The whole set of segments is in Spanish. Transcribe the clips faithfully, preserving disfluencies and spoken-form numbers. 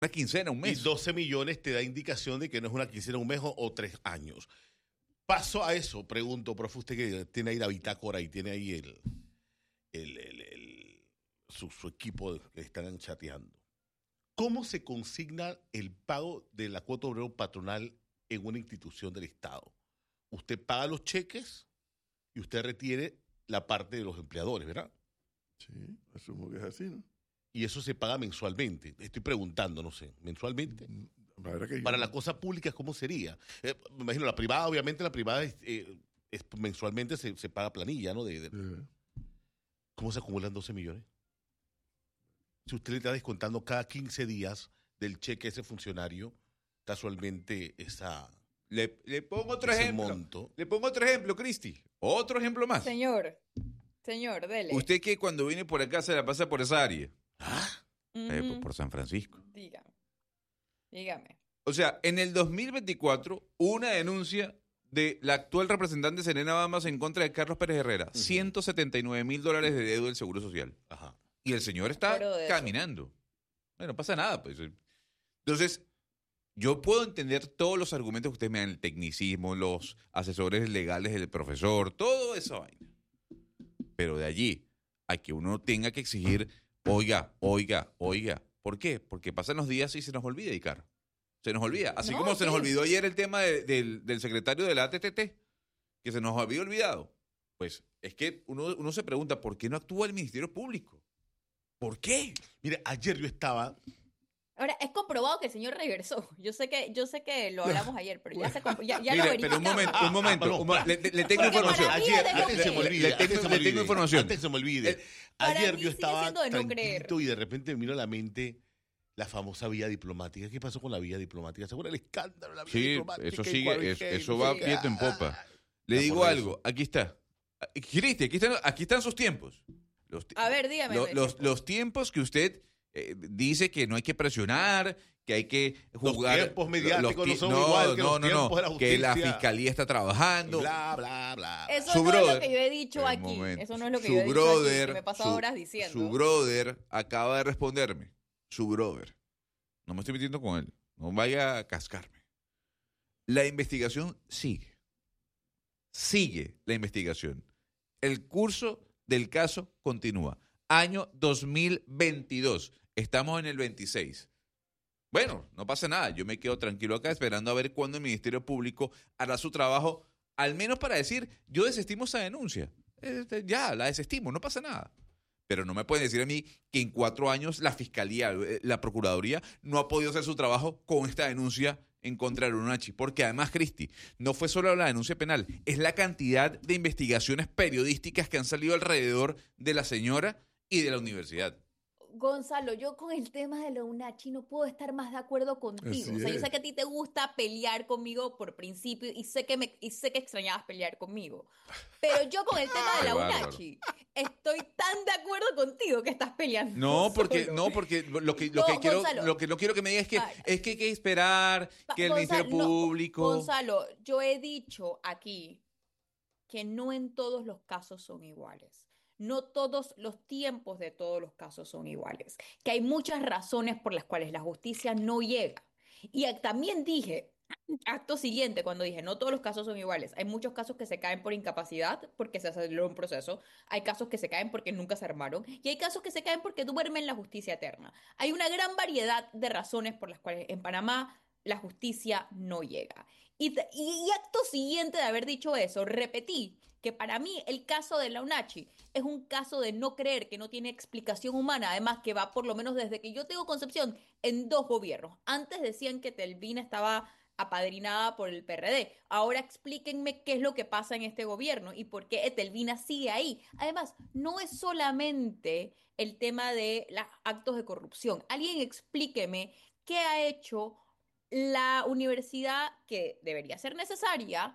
Una quincena, un mes. Y doce millones te da indicación de que no es una quincena, un mes o, o tres años. Paso a eso, pregunto, profe, usted que tiene ahí la bitácora y tiene ahí el, el, el, el su, su equipo que están chateando. ¿Cómo se consigna el pago de la cuota obrero patronal en una institución del Estado? Usted paga los cheques y usted retiene la parte de los empleadores, ¿verdad? Sí, asumo que es así, ¿no? Y eso se paga mensualmente. Estoy preguntando, no sé, mensualmente. La verdad que yo Para no- la cosa pública, ¿cómo sería? Eh, me imagino, la privada, obviamente, la privada es, eh, es- mensualmente se, se paga planilla, ¿no? De, de- Eh, ¿Cómo se acumulan doce millones? Si usted le está descontando cada quince días del cheque a ese funcionario, casualmente esa, Le, le pongo otro ese ejemplo. monto. Le pongo otro ejemplo, Cristi. Otro ejemplo más. Señor, señor, dele. Usted que cuando viene por acá se la pasa por esa área. ¿Ah? Ujú. Eh, por- por San Francisco. Dígame. Dígame. O sea, en el dos mil veinticuatro, una denuncia de la actual representante Serena Bamas en contra de Carlos Pérez Herrera. Ujú. ciento setenta y nueve mil dólares de deuda del Seguro Social. Ajá. Y el señor está Acuerdo de eso. caminando. Bueno, no pasa nada, pues. Entonces, yo puedo entender todos los argumentos que ustedes me dan, el tecnicismo, los asesores legales del profesor, todo eso vaina. Pero de allí a que uno tenga que exigir, oiga, oiga, oiga. ¿Por qué? Porque pasan los días y se nos olvida, Icar. Se nos olvida. Así No, como se nos sí. olvidó ayer el tema de- del, del secretario de la A T T T, que se nos había olvidado. Pues es que uno, uno se pregunta, ¿por qué no actúa el Ministerio Público? ¿Por qué? Mire, ayer yo estaba, Ahora, es comprobado que el señor regresó. Yo sé que, yo sé que lo hablamos ayer, pero ya se comp- ya, ya lo Mire, pero un verificamos. momento, Ah, un momento. ah, perdón. un mo- le, le tengo Porque información. para mí ayer, es de no antes se me creer. olvide, Le tengo- antes se me le tengo olvide, información. Antes se me olvide. Eh, para Ayer mí yo sigue estaba siendo de no creer. tranquilito y de repente me vino a la mente la famosa vía diplomática. ¿Qué pasó con la vía diplomática? ¿Se acuerda el escándalo de la vía Sí, diplomática? eso y sigue, cuál eso, es, eso no va sé qué? viento en popa. Le Me digo acordé de algo, aquí está. Cristi, aquí están, aquí están sus tiempos. Los, ti- A ver, dígame. lo- de los, tiempo. los tiempos que usted eh, dice que no hay que presionar, que hay que Los jugar. tiempos mediáticos ti- no son no, igual que no, los no, tiempos no, de la que la justicia. fiscalía está trabajando. Bla, bla, bla. Eso Su no es lo brother- que yo he dicho Un aquí. momento. Eso no es lo que Su yo he dicho brother, aquí. Que me he pasado su- horas diciendo. Su brother acaba de responderme. Su brother. No me estoy metiendo con él. No vaya a cascarme. La investigación sigue. Sigue la investigación. El curso del caso continúa. Año dos mil veintidós. Estamos en el veintiséis. Bueno, no pasa nada. Yo me quedo tranquilo acá esperando a ver cuándo el Ministerio Público hará su trabajo, al menos para decir, yo desestimo esa denuncia. Este, ya, la desestimo, no pasa nada. Pero no me pueden decir a mí que en cuatro años la Fiscalía, eh, la Procuraduría, no ha podido hacer su trabajo con esta denuncia en contra de Lunachi. Porque además, Cristi, no fue solo la denuncia penal, es la cantidad de investigaciones periodísticas que han salido alrededor de la señora y de la universidad. Gonzalo, yo con el tema de la UNACHI no puedo estar más de acuerdo contigo. Así O sea, yo es. sé que a ti te gusta pelear conmigo por principio y sé que me y sé que extrañabas pelear conmigo. Pero yo con el tema de Qué la bárbaro. UNACHI estoy tan de acuerdo contigo que estás peleando. No, porque solo. no, porque lo que lo que No, quiero Gonzalo. lo que no quiero que me digas es que Vale. es que hay que esperar Pa- que el Gonzalo, Ministerio no, Público. Gonzalo, yo he dicho aquí que no en todos los casos son iguales. No todos los tiempos de todos los casos son iguales. Que hay muchas razones por las cuales la justicia no llega. Y a- también dije, acto siguiente, cuando dije, no todos los casos son iguales. Hay muchos casos que se caen por incapacidad porque se aceleró un proceso. Hay casos que se caen porque nunca se armaron. Y hay casos que se caen porque duermen la justicia eterna. Hay una gran variedad de razones por las cuales en Panamá la justicia no llega. Y, t- y- y acto siguiente de haber dicho eso, repetí que para mí el caso de la UNACHI es un caso de no creer, que no tiene explicación humana, además que va por lo menos desde que yo tengo concepción en dos gobiernos. Antes decían que Telvina estaba apadrinada por el P R D. Ahora explíquenme qué es lo que pasa en este gobierno y por qué Etelvina sigue ahí. Además, no es solamente el tema de los actos de corrupción. Alguien explíqueme qué ha hecho la universidad, que debería ser necesaria,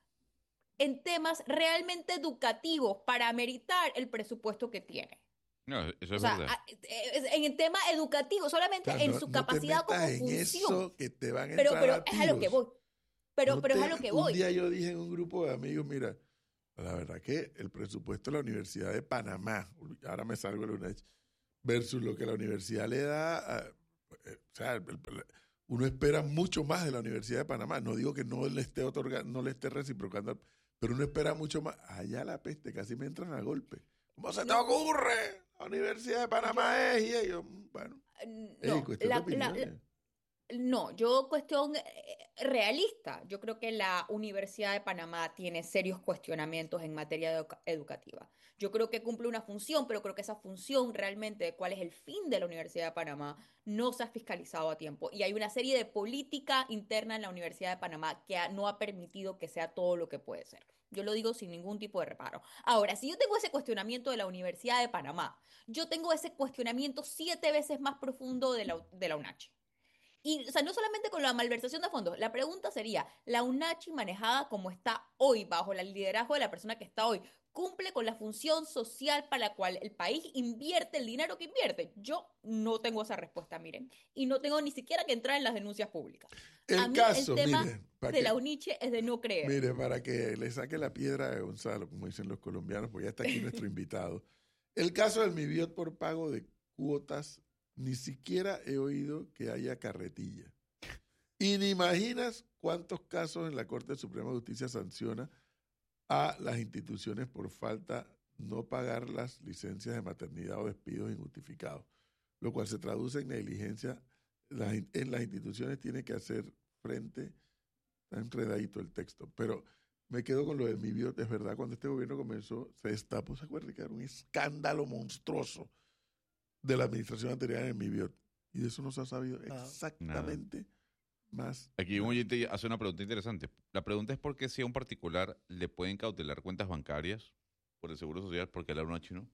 en temas realmente educativos para ameritar el presupuesto que tiene. No, eso es O sea, verdad. a- eh, en el tema educativo, O solamente sea, en no- su no te capacidad como metas en función. eso que te van a Pero, entrar pero a es a lo que tiros. voy. Pero, No pero es te- a lo que Un voy. día yo dije en un grupo de amigos, mira, la verdad que el presupuesto de la Universidad de Panamá, ahora me salgo de la UNED, versus lo que la universidad le da, a- Eh, o sea, el- el- uno espera mucho más de la Universidad de Panamá. No digo que no le esté otorgando, no le esté reciprocando, pero uno espera mucho más. Allá la peste, casi me entran a golpe. ¿Cómo se te No. ocurre? La Universidad de Panamá es, y ellos, bueno, Eh, es No, cuestión la- de la- opiniones. No, yo cuestión eh, realista. Yo creo que la Universidad de Panamá tiene serios cuestionamientos en materia educa- educativa. Yo creo que cumple una función, pero creo que esa función realmente de cuál es el fin de la Universidad de Panamá no se ha fiscalizado a tiempo. Y hay una serie de política interna en la Universidad de Panamá que ha- no ha permitido que sea todo lo que puede ser. Yo lo digo sin ningún tipo de reparo. Ahora, si yo tengo ese cuestionamiento de la Universidad de Panamá, yo tengo ese cuestionamiento siete veces más profundo de la, de la UNACH. Y, o sea, no solamente con la malversación de fondos, la pregunta sería, ¿la UNACHI manejada como está hoy, bajo el liderazgo de la persona que está hoy, cumple con la función social para la cual el país invierte el dinero que invierte? Yo no tengo esa respuesta, miren, y no tengo ni siquiera que entrar en las denuncias públicas. A El mí caso, el tema mire, para de que, la UNICHE es de no creer. mire, para que le saque la piedra a Gonzalo, como dicen los colombianos, porque ya está aquí nuestro invitado. El caso del Miviot por pago de cuotas, ni siquiera he oído que haya carretilla. Y ni imaginas cuántos casos en la Corte Suprema de Justicia sanciona a las instituciones por falta no pagar las licencias de maternidad o despidos injustificados, lo cual se traduce en negligencia. Las, en las instituciones tiene que hacer frente, está enredadito el texto, pero me quedo con lo del Miviot. Es verdad, cuando este gobierno comenzó, se destapó, ¿se acuerdan que era un escándalo monstruoso de la administración anterior en el Miviot? Y de eso no se ha sabido exactamente más. Aquí un oyente hace una pregunta interesante. La pregunta es por qué si a un particular le pueden cautelar cuentas bancarias por el Seguro Social, porque a la UNACHI no.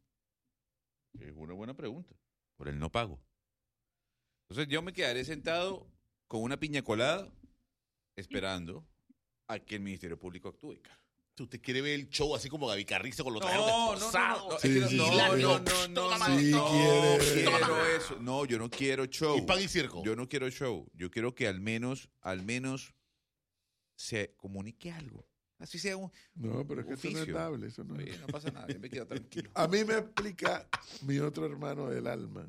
Es una buena pregunta. Por el no pago. Entonces yo me quedaré sentado con una piña colada esperando a que el Ministerio Público actúe. Usted quiere ver el show así como Gaby Carrizo con los No, trajeros no, no, no, destrozados. no, es Sí, que no, sí, no, sí, no, sí. no, no, no, Sí no quiere. quiero eso. No, yo no quiero show. Y pan y circo. Yo no quiero show. Yo quiero que al menos, al menos se comunique algo. Así sea un... No, pero es que eso no es Oficio. dable. Eso no es- Oye, no pasa nada, yo me quedo tranquilo. A mí me explica mi otro hermano del alma,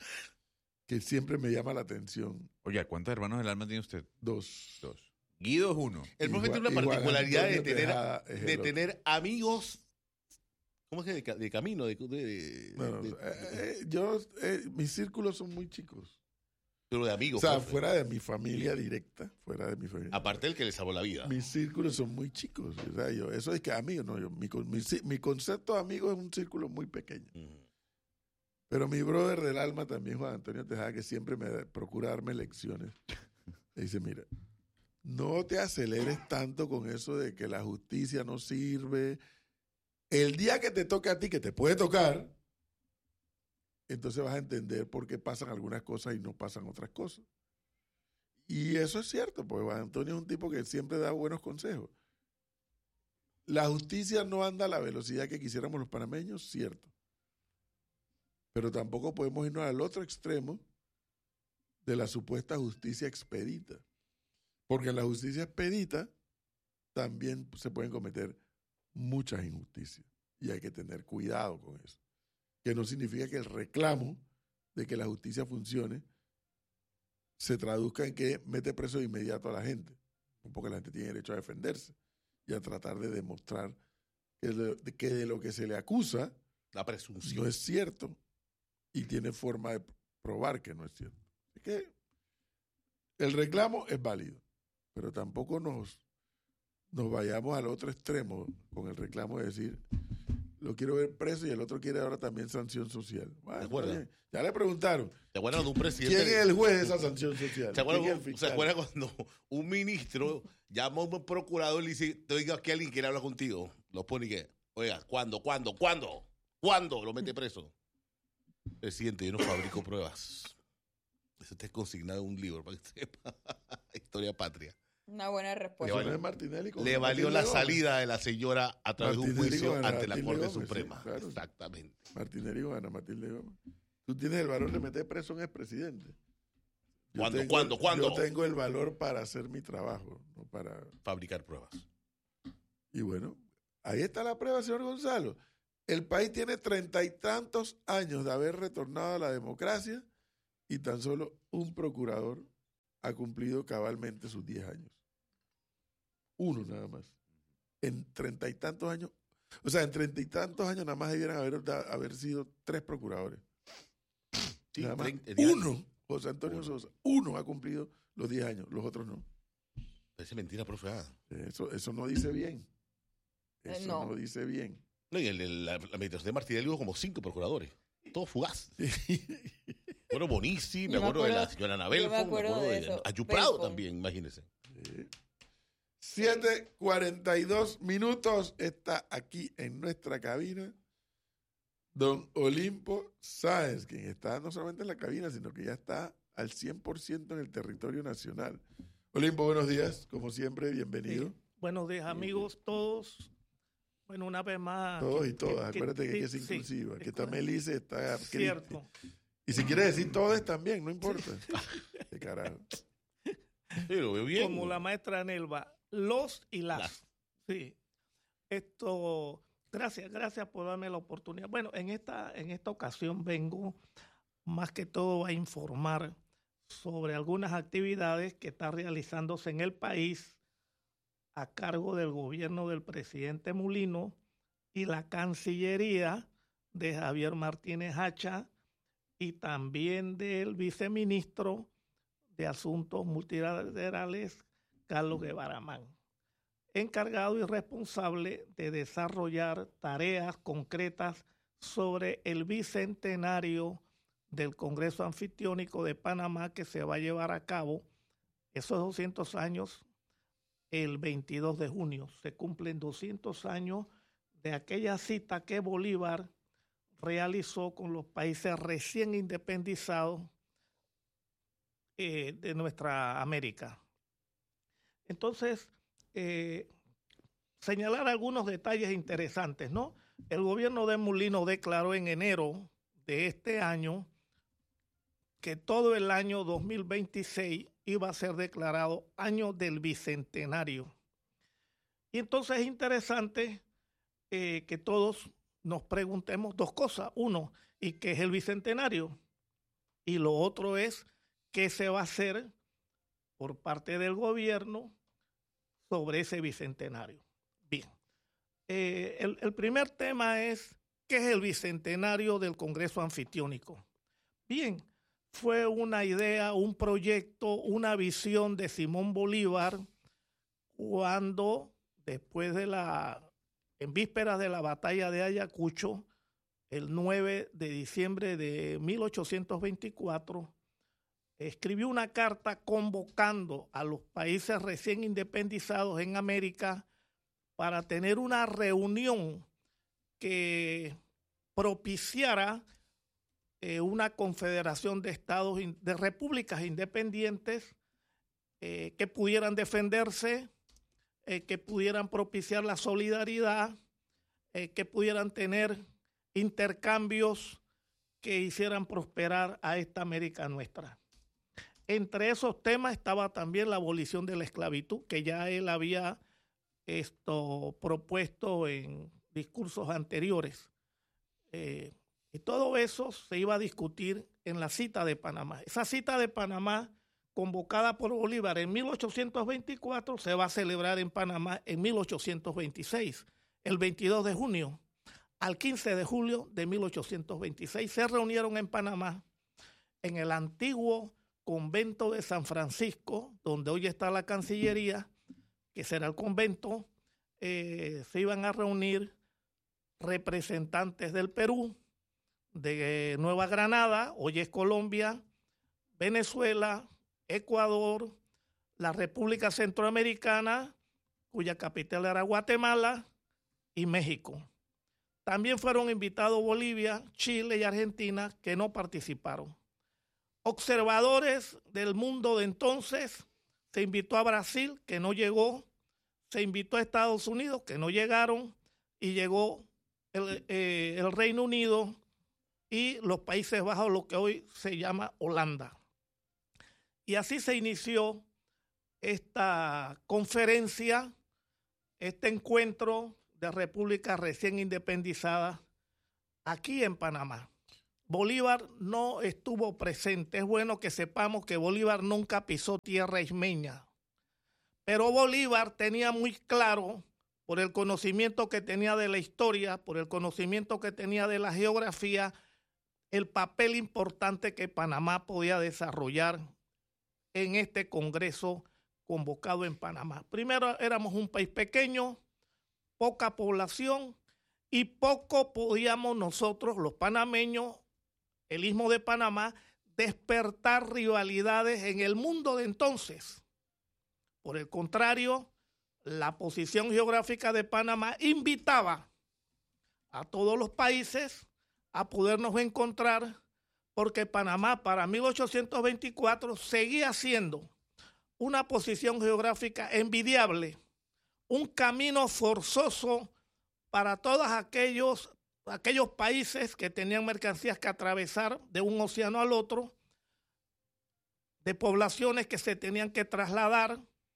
que siempre me llama la atención. Oye, ¿cuántos hermanos del alma tiene usted? Dos. Dos. Guido es uno. El Y profe Juan- tiene una y Juan particularidad de Antonio tener, Tejada es el de otro. tener amigos. ¿Cómo es que de, ca- de camino? De, de- Bueno, de- eh, eh, yo, eh, mis círculos son muy chicos. pero de O amigos. sea, profe. fuera de mi familia directa, fuera de mi familia. Aparte del que le salvó la vida. Mis círculos son muy chicos. O sea, yo, eso es que amigos, no, yo, mi, con- mi, ci- mi concepto de amigo es un círculo muy pequeño. Ujú. Pero mi brother del alma también, Juan Antonio Tejada, que siempre me da- procura darme lecciones, le dice, mira, no te aceleres tanto con eso de que la justicia no sirve. El día que te toque a ti, que te puede tocar, entonces vas a entender por qué pasan algunas cosas y no pasan otras cosas. Y eso es cierto, porque Juan Antonio es un tipo que siempre da buenos consejos. La justicia no anda a la velocidad que quisiéramos los panameños, cierto. Pero tampoco podemos irnos al otro extremo de la supuesta justicia expedita. Porque en la justicia expedita también se pueden cometer muchas injusticias. Y hay que tener cuidado con eso. Que no significa que el reclamo de que la justicia funcione se traduzca en que mete preso de inmediato a la gente. Porque la gente tiene derecho a defenderse y a tratar de demostrar que de, que de lo que se le acusa La presunción. no es cierto y tiene forma de probar que no es cierto. Es que el reclamo es válido, pero tampoco nos, nos vayamos al otro extremo con el reclamo de decir, lo quiero ver preso y el otro quiere ahora también sanción social. Bueno, ¿De acuerdo? está bien. Ya le preguntaron, ¿Se acuerdan de un presidente? ¿quién es el juez de esa sanción social? ¿Se acuerdan, ¿Quién es el ¿Se fiscal? acuerdan cuando un ministro llama a un procurador y le dice, te oiga que alguien quiere hablar contigo? Lo pone y que, oiga, ¿cuándo, cuándo, cuándo? ¿Cuándo lo mete preso? Presidente, yo no fabrico pruebas. Eso está consignado en un libro para que sepa. Historia patria. Una buena Eso respuesta. no es Martinelli con Le Ana valió Matilde la Gómez. salida de la señora a través de un Martinelli juicio con Ana ante la Matilde Corte Gómez, Suprema. sí, claro. Exactamente. Martinelli con Ana Matilde Gómez. Tú tienes el valor de meter preso a un expresidente. Yo ¿Cuándo, tengo- cuándo, cuándo? Yo tengo el valor para hacer mi trabajo, no para... Fabricar pruebas. Y bueno, ahí está la prueba, señor Gonzalo. El país tiene treinta y tantos años de haber retornado a la democracia y tan solo un procurador ha cumplido cabalmente sus diez años. Uno nada más. En treinta y tantos años, o sea, en treinta y tantos años nada más debieran haber, haber sido tres procuradores. Sí, nada más. treinta, Uno, José Antonio uno. Sosa, uno ha cumplido los diez años, los otros no. Parece mentira, profe. Ah. Eso, eso no dice bien. Eso No. no dice bien. No, y el, el- la, la administración de Martinelli hubo como cinco procuradores. Todo fugaz. Me acuerdo Bonici, me Yo me acuerdo de la acuerdo- señora yo Anabel, me acuerdo de de eso, Ayuprado Belfon. también, imagínense. siete cuarenta y dos minutos está aquí en nuestra cabina don Olimpo Sáenz, quien está no solamente en la cabina, sino que ya está al cien por ciento en el territorio nacional. Olimpo, buenos días, como siempre, bienvenido. Sí. Buenos días, amigos todos. Bueno, una vez más. Todos que- y todas, que- acuérdate que, sí, aquí es sí, inclusiva. Aquí es está correcto. Melissa, está Cristi. Cierto. Y si quiere decir todos también, no importa. Qué carajo. Sí, lo veo bien. Como la maestra Nelva, los y las. Las. Sí. Esto, gracias, gracias por darme la oportunidad. Bueno, en esta, en esta ocasión vengo más que todo a informar sobre algunas actividades que están realizándose en el país a cargo del gobierno del presidente Mulino y la Cancillería de Javier Martínez Hacha y también del viceministro de Asuntos Multilaterales, Carlos Guevara Mann, encargado y responsable de desarrollar tareas concretas sobre el bicentenario del Congreso Anfitriónico de Panamá que se va a llevar a cabo esos doscientos años el veintidós de junio. Se cumplen doscientos años de aquella cita que Bolívar realizó con los países recién independizados eh, de nuestra América. Entonces, eh, señalar algunos detalles interesantes, ¿no? El gobierno de Mulino declaró en enero de este año que todo el año dos mil veintiséis iba a ser declarado año del bicentenario. Y entonces es interesante eh, que todos nos preguntemos dos cosas. Uno, ¿y qué es el bicentenario? Y lo otro es, ¿qué se va a hacer por parte del gobierno sobre ese bicentenario? Bien, eh, el, el primer tema es, ¿qué es el bicentenario del Congreso Anfitriónico? Bien, fue una idea, un proyecto, una visión de Simón Bolívar cuando, después de la, en vísperas de la batalla de Ayacucho, el nueve de diciembre de mil ochocientos veinticuatro, escribió una carta convocando a los países recién independizados en América para tener una reunión que propiciara eh, una confederación de estados, de repúblicas independientes eh, que pudieran defenderse, eh, que pudieran propiciar la solidaridad, eh, que pudieran tener intercambios que hicieran prosperar a esta América nuestra. Entre esos temas estaba también la abolición de la esclavitud, que ya él había esto propuesto en discursos anteriores. Eh, y todo eso se iba a discutir en la cita de Panamá. Esa cita de Panamá, convocada por Bolívar en mil ochocientos veinticuatro, se va a celebrar en Panamá en mil ochocientos veintiséis, el veintidós de junio. Al quince de julio de mil ochocientos veintiséis se reunieron en Panamá, en el antiguo convento de San Francisco, donde hoy está la Cancillería, que será el convento. Eh, se iban a reunir representantes del Perú, de Nueva Granada, hoy es Colombia, Venezuela, Ecuador, la República Centroamericana, cuya capital era Guatemala, y México. También fueron invitados Bolivia, Chile y Argentina, que no participaron. Observadores del mundo de entonces, se invitó a Brasil, que no llegó, se invitó a Estados Unidos, que no llegaron, y llegó el, eh, el Reino Unido y los Países Bajos, lo que hoy se llama Holanda. Y así se inició esta conferencia, este encuentro de repúblicas recién independizadas aquí en Panamá. Bolívar no estuvo presente. Es bueno que sepamos que Bolívar nunca pisó tierra ismeña. Pero Bolívar tenía muy claro, por el conocimiento que tenía de la historia, por el conocimiento que tenía de la geografía, el papel importante que Panamá podía desarrollar en este Congreso convocado en Panamá. Primero, éramos un país pequeño, poca población, y poco podíamos nosotros, los panameños, el Istmo de Panamá, despertar rivalidades en el mundo de entonces. Por el contrario, la posición geográfica de Panamá invitaba a todos los países a podernos encontrar, porque Panamá para mil ochocientos veinticuatro seguía siendo una posición geográfica envidiable, un camino forzoso para todos aquellos, aquellos países que tenían mercancías que atravesar de un océano al otro, de poblaciones que se tenían que trasladar,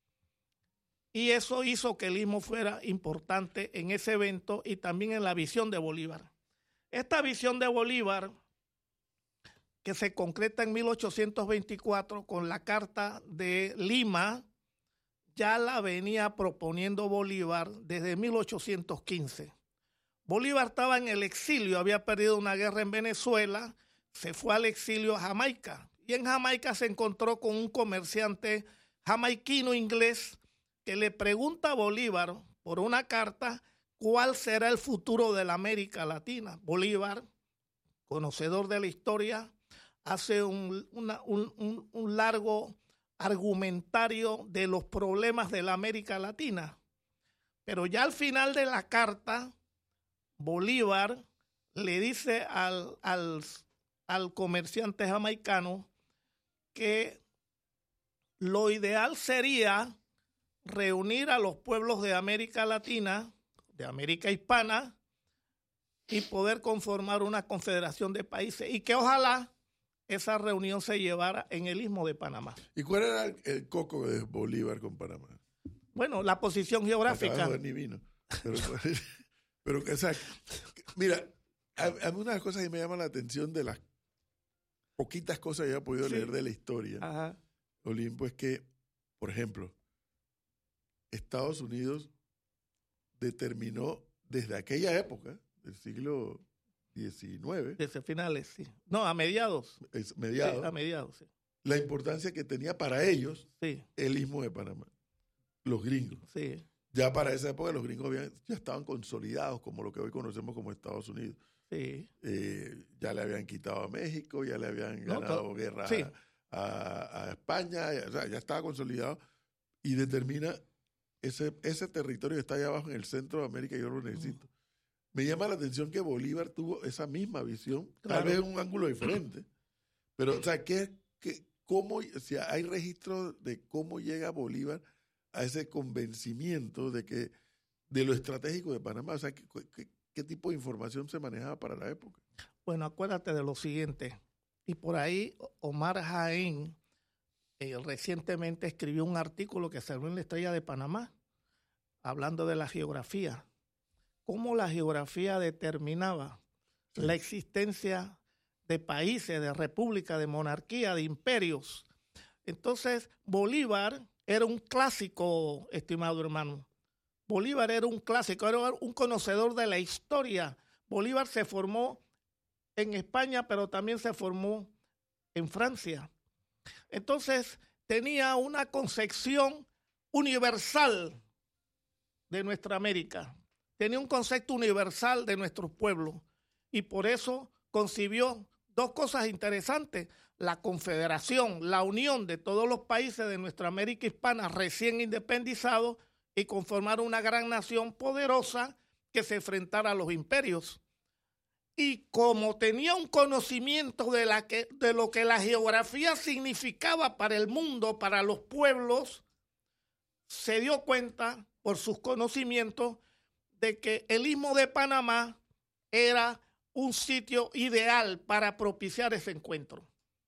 y eso hizo que el Istmo fuera importante en ese evento y también en la visión de Bolívar. Esta visión de Bolívar, que se concreta en mil ochocientos veinticuatro con la Carta de Lima, ya la venía proponiendo Bolívar desde mil ochocientos quince. Bolívar estaba en el exilio, había perdido una guerra en Venezuela, se fue al exilio a Jamaica y en Jamaica se encontró con un comerciante jamaiquino inglés que le pregunta a Bolívar por una carta cuál será el futuro de la América Latina. Bolívar, conocedor de la historia, hace un, una, un, un, un largo argumentario de los problemas de la América Latina. Pero ya al final de la carta, Bolívar le dice al, al, al comerciante jamaicano que lo ideal sería reunir a los pueblos de América Latina, de América Hispana, y poder conformar una confederación de países, y que ojalá esa reunión se llevara en el Istmo de Panamá. ¿Y cuál era el, el coco de Bolívar con Panamá? Bueno, la posición geográfica. No ni vino. Pero, pero o sea, mira, a, a mí una de las cosas que me llama la atención de las poquitas cosas que yo he podido Sí. leer de la historia, Ajá. Olimpo, es que, por ejemplo, Estados Unidos determinó desde aquella época, del siglo diecinueve, Desde finales, sí. No, a mediados. es mediados, Sí, a mediados, sí. la importancia que tenía para ellos Sí, el Istmo de Panamá, los gringos. sí, Ya para esa época los gringos habían, ya estaban consolidados como lo que hoy conocemos como Estados Unidos. sí. Eh, ya le habían quitado a México, ya le habían No, ganado to- guerra sí. a, a- a España, ya, o sea, ya estaba consolidado y determina ese, ese territorio que está allá abajo en el centro de América, yo lo necesito. Me llama la atención que Bolívar tuvo esa misma visión, Claro. tal vez en un ángulo diferente, pero o sea, ¿qué, qué, cómo, o sea, hay registros de cómo llega Bolívar a ese convencimiento de que de lo estratégico de Panamá, o sea, ¿qué, qué, qué tipo de información se manejaba para la época? Bueno, acuérdate de lo siguiente. Y por ahí Omar Jaén eh, recientemente escribió un artículo que salió en la Estrella de Panamá, hablando de la geografía. Cómo la geografía determinaba Sí. la existencia de países, de repúblicas, de monarquía, de imperios. Entonces, Bolívar era un clásico, estimado hermano. Bolívar era un clásico, era un conocedor de la historia. Bolívar se formó en España, pero también se formó en Francia. Entonces, tenía una concepción universal de nuestra América. Tenía un concepto universal de nuestros pueblos. Y por eso concibió dos cosas interesantes: la confederación, la unión de todos los países de nuestra América hispana recién independizados y conformar una gran nación poderosa que se enfrentara a los imperios. Y como tenía un conocimiento de, la que, de lo que la geografía significaba para el mundo, para los pueblos, se dio cuenta por sus conocimientos de que el Istmo de Panamá era un sitio ideal para propiciar ese encuentro.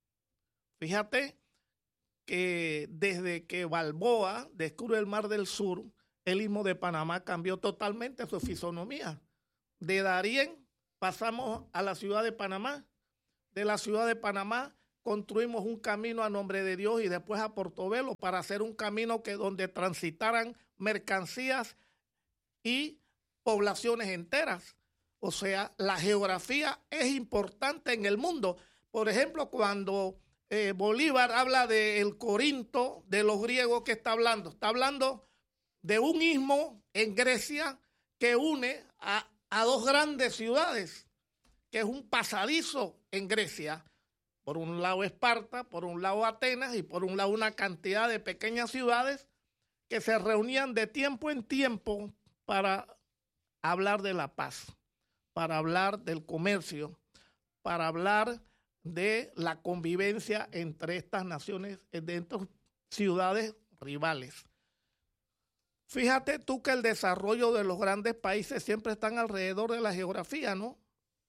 Fíjate que desde que Balboa descubre el Mar del Sur, el Istmo de Panamá cambió totalmente su fisonomía. De Darién pasamos a la ciudad de Panamá. de la ciudad de Panamá construimos un camino a nombre de Dios y después a Portobelo para hacer un camino que donde transitaran mercancías y poblaciones enteras. O sea, la geografía es importante en el mundo. Por ejemplo, cuando eh, Bolívar habla del Corinto, de los griegos, que está hablando, está hablando de un istmo en Grecia que une a, a dos grandes ciudades, que es un pasadizo en Grecia. Por un lado Esparta, por un lado Atenas y por un lado una cantidad de pequeñas ciudades que se reunían de tiempo en tiempo para hablar de la paz, para hablar del comercio, para hablar de la convivencia entre estas naciones, de estas ciudades rivales. Fíjate tú que el desarrollo de los grandes países siempre están alrededor de la geografía, ¿no?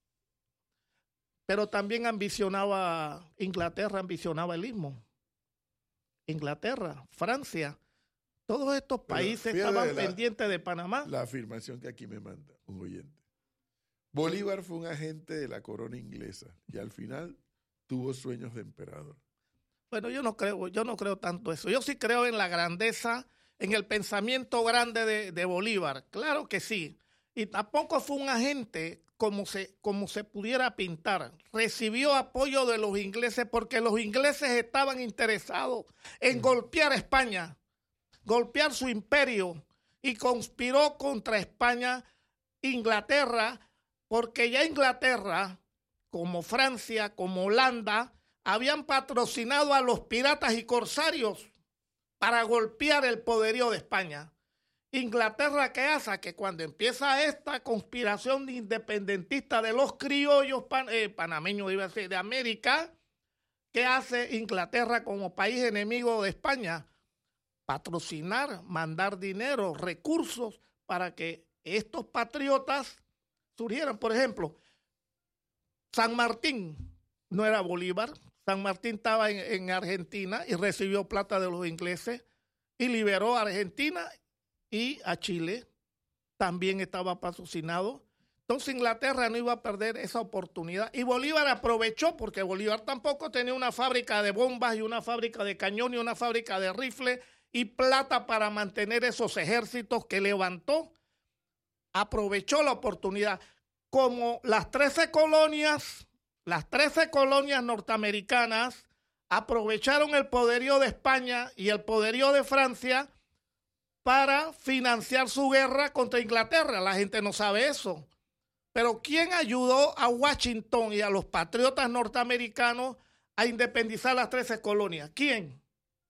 Pero también ambicionaba, Inglaterra ambicionaba el istmo. Inglaterra, Francia, todos estos países estaban la, pendientes de Panamá. La afirmación que aquí me manda un oyente. Bolívar fue un agente de la corona inglesa y al final tuvo sueños de emperador. Bueno, yo no creo, yo no creo tanto eso. Yo sí creo en la grandeza, en el pensamiento grande de, de Bolívar. Claro que sí. Y tampoco fue un agente como se, como se pudiera pintar. Recibió apoyo de los ingleses porque los ingleses estaban interesados en golpear a España, golpear su imperio, y conspiró contra España Inglaterra, porque ya Inglaterra, como Francia, como Holanda, habían patrocinado a los piratas y corsarios para golpear el poderío de España. Inglaterra, ¿qué hace? Que cuando empieza esta conspiración independentista de los criollos pan, eh, panameños, iba a decir, de América, ¿qué hace Inglaterra como país enemigo de España? Patrocinar, mandar dinero, recursos para que estos patriotas surgieran. Por ejemplo, San Martín no era Bolívar. San Martín estaba en, en Argentina y recibió plata de los ingleses y liberó a Argentina y a Chile. También estaba patrocinado. Entonces Inglaterra no iba a perder esa oportunidad. Y Bolívar aprovechó, porque Bolívar tampoco tenía una fábrica de bombas y una fábrica de cañón y una fábrica de rifles y plata para mantener esos ejércitos que levantó. Aprovechó la oportunidad. Como las trece colonias, las trece colonias norteamericanas aprovecharon el poderío de España y el poderío de Francia para financiar su guerra contra Inglaterra. La gente no sabe eso. Pero ¿quién ayudó a Washington y a los patriotas norteamericanos a independizar las trece colonias? ¿Quién?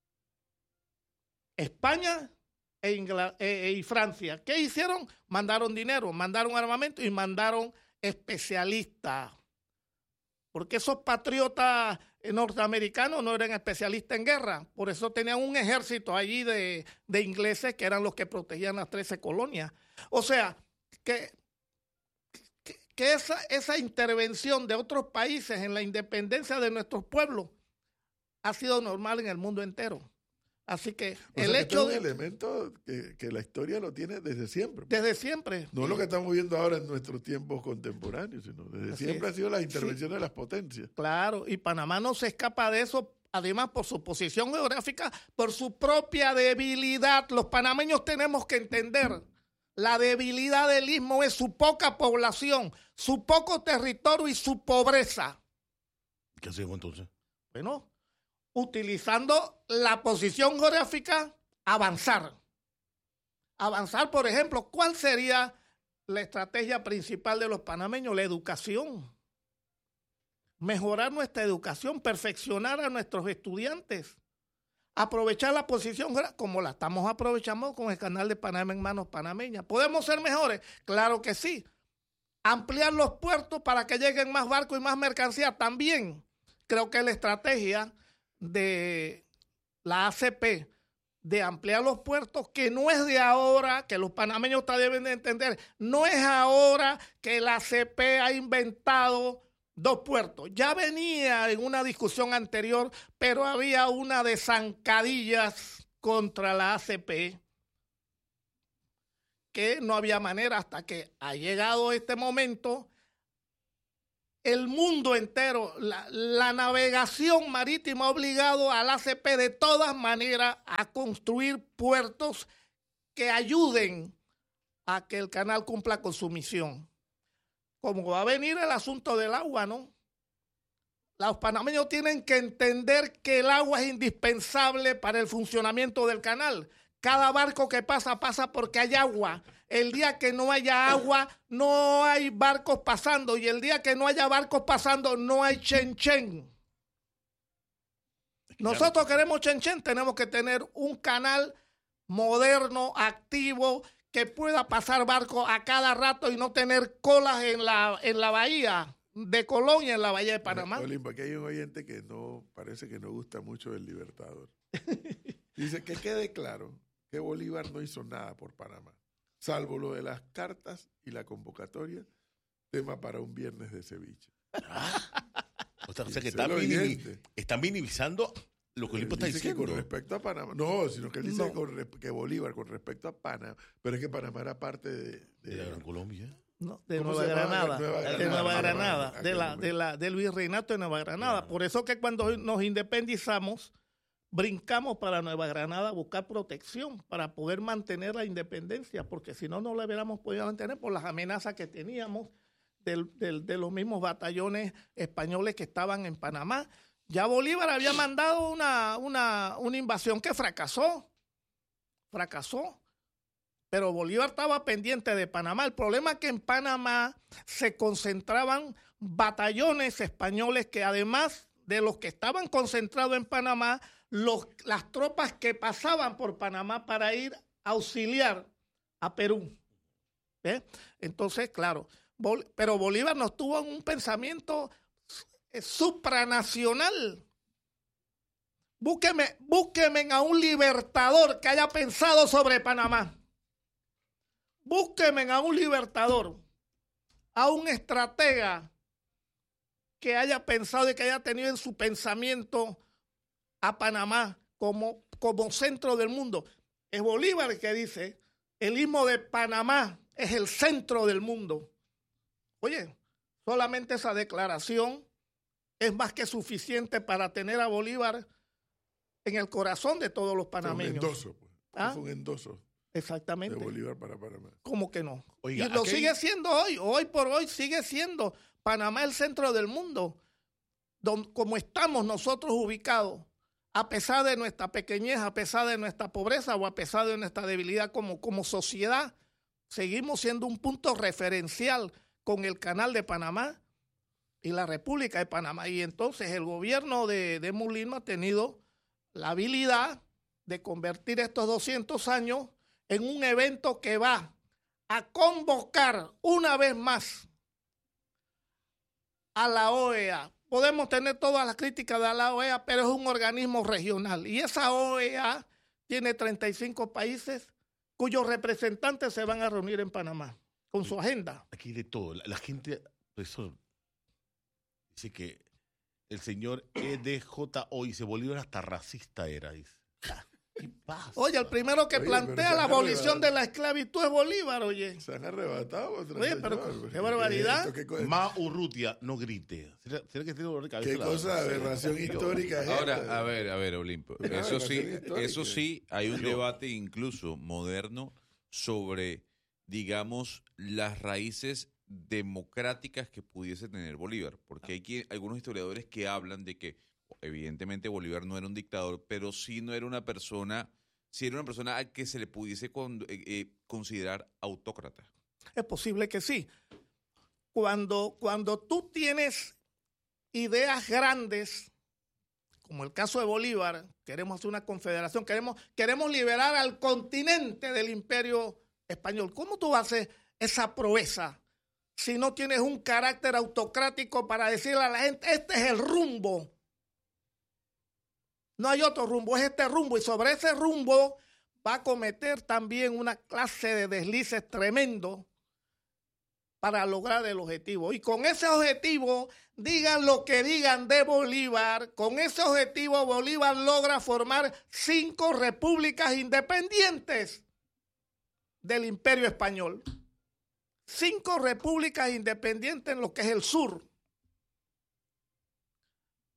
España e, Ingl- e, y Francia. ¿Qué hicieron? Mandaron dinero, mandaron armamento y mandaron especialistas. Porque esos patriotas norteamericanos no eran especialistas en guerra. Por eso tenían un ejército allí de, de ingleses que eran los que protegían las trece colonias. O sea, que, que, que esa, esa intervención de otros países en la independencia de nuestros pueblos ha sido normal en el mundo entero. Así que o el sea, hecho que es un de... elemento que, que la historia lo tiene desde siempre. Desde siempre. No lo que estamos viendo ahora en nuestros tiempos contemporáneos, sino desde Así siempre es. han sido las intervenciones Sí. de las potencias. Claro, y Panamá no se escapa de eso, además por su posición geográfica, por su propia debilidad. Los panameños tenemos que entender, la debilidad del istmo es su poca población, su poco territorio y su pobreza. ¿Qué hacemos entonces? Bueno, utilizando la posición geográfica, avanzar. Avanzar, por ejemplo, ¿cuál sería la estrategia principal de los panameños? La educación. Mejorar nuestra educación, perfeccionar a nuestros estudiantes. Aprovechar la posición como la estamos aprovechando con el canal de Panamá en Manos Panameñas. ¿Podemos ser mejores? Claro que sí. Ampliar los puertos para que lleguen más barcos y más mercancías también. Creo que la estrategia de la A C P de ampliar los puertos, que no es de ahora, que los panameños deben de entender, no es ahora que la A C P ha inventado dos puertos. Ya venía en una discusión anterior, pero había una de zancadillas contra la A C P, que no había manera hasta que ha llegado este momento. el mundo entero, la, la navegación marítima ha obligado al A C P de todas maneras a construir puertos que ayuden a que el canal cumpla con su misión. Como va a venir el asunto del agua, ¿no? Los panameños tienen que entender que el agua es indispensable para el funcionamiento del canal. Cada barco que pasa, pasa porque hay agua. El día que no haya agua, no hay barcos pasando. Y el día que no haya barcos pasando, no hay chen chen. Nosotros queremos chen chen, tenemos que tener un canal moderno, activo, que pueda pasar barcos a cada rato y no tener colas en la, en la bahía de Colón y en la bahía de Panamá. Olimpo, aquí hay un oyente que no, parece que no gusta mucho del Libertador. Dice que quede claro que Bolívar no hizo nada por Panamá, salvo lo de las cartas y la convocatoria, tema para un viernes de ceviche. Ah, o sea, o sea que Dice están, el minimi- oyente. están minimizando lo que Él Olimpo está dice que diciendo. con respecto a Panamá, no, sino que él dice No. que, con re- que Bolívar con respecto a Panamá, pero es que Panamá era parte de, de- De la Gran Colombia. No, de ¿Cómo Nueva se llamaba? Granada, Nueva de Granada. Nueva Ah, Granada, ah, de la, aquel de la, del virreinato de Nueva Granada. Claro. Por eso que cuando nos independizamos, brincamos para Nueva Granada a buscar protección para poder mantener la independencia, porque si no, no la hubiéramos podido mantener por las amenazas que teníamos del, del, de los mismos batallones españoles que estaban en Panamá. Ya Bolívar había mandado una, una, una invasión que fracasó, fracasó. Pero Bolívar estaba pendiente de Panamá. El problema es que en Panamá se concentraban batallones españoles que además de los que estaban concentrados en Panamá, los, las tropas que pasaban por Panamá para ir a auxiliar a Perú. ¿Eh? Entonces, claro, Bol- pero Bolívar no tuvo un pensamiento eh, supranacional. Búsqueme, búsqueme a un libertador que haya pensado sobre Panamá. Búsquenme a un libertador, a un estratega que haya pensado y que haya tenido en su pensamiento a Panamá como, como centro del mundo. Es Bolívar el que dice, el istmo de Panamá es el centro del mundo. Oye, solamente esa declaración es más que suficiente para tener a Bolívar en el corazón de todos los fue un panameños. endoso, pues. ¿Ah? Fue un endoso Exactamente. de Bolívar para Panamá. ¿Cómo que no? Oiga, y lo aquí sigue hay- siendo hoy. Hoy por hoy sigue siendo Panamá el centro del mundo. Don, como estamos nosotros ubicados, a pesar de nuestra pequeñez, a pesar de nuestra pobreza o a pesar de nuestra debilidad como, como sociedad, seguimos siendo un punto referencial con el Canal de Panamá y la República de Panamá. Y entonces el gobierno de, de Mulino ha tenido la habilidad de convertir estos doscientos años en un evento que va a convocar una vez más a la O E A. Podemos tener todas las críticas de la O E A, pero es un organismo regional. Y esa O E A tiene treinta y cinco países cuyos representantes se van a reunir en Panamá con su agenda. Aquí de todo. La, la gente, profesor, dice que el señor E D J O dice Bolívar hasta racista era, dice. ¿Qué pasa? Oye, el primero que Oye, plantea pero la se abolición arrebata. de la esclavitud es Bolívar, oye. Se han arrebatado contra Oye, el pero señor, qué ¿Qué barbaridad. es esto? ¿Qué, co- Ma Urrutia, no grite. ¿Será, será que tiene dolor de cabeza? qué la- cosa de no sé. aberración histórica es Ahora, esta? a ver, a ver, Olimpo. Una Eso sí, aberración histórica. eso sí, hay un Yo- debate incluso moderno sobre, digamos, las raíces democráticas que pudiese tener Bolívar. Porque hay quien- algunos historiadores que hablan de que, evidentemente, Bolívar no era un dictador, pero sí no era una persona, sí era una persona a que se le pudiese con- eh, eh, considerar autócrata. Es posible que sí. Cuando, cuando tú tienes ideas grandes, como el caso de Bolívar, queremos hacer una confederación, queremos, queremos liberar al continente del imperio español. ¿Cómo tú vas a hacer esa proeza si no tienes un carácter autocrático para decirle a la gente, este es el rumbo? No hay otro rumbo, es este rumbo. Y sobre ese rumbo va a cometer también una clase de deslices tremendos para lograr el objetivo. Y con ese objetivo, digan lo que digan de Bolívar, con ese objetivo Bolívar logra formar cinco repúblicas independientes del Imperio Español. Cinco repúblicas independientes en lo que es el sur.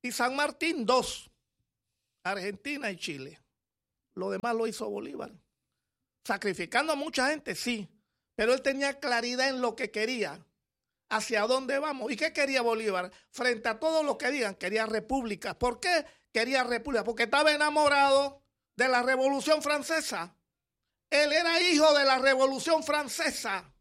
Y San Martín, dos. Argentina y Chile. Lo demás lo hizo Bolívar. Sacrificando a mucha gente, sí. Pero él tenía claridad en lo que quería. ¿Hacia dónde vamos? ¿Y qué quería Bolívar? Frente a todo lo que digan, quería república. ¿Por qué quería república? Porque estaba enamorado de la Revolución Francesa. Él era hijo de la Revolución Francesa.